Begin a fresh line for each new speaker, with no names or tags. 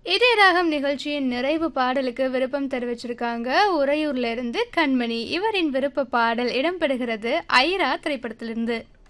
இதய ராகம் நிகழ்ச்சியின் நிறைவு பாடலுக்கு விருப்பம் தெரிவிச்சிருக்காங்க உறையூர்ல இருந்து கண்மணி. இவரின் விருப்ப பாடல் இடம்பெறுகிறது ஐரா திரைப்படத்திலிருந்து.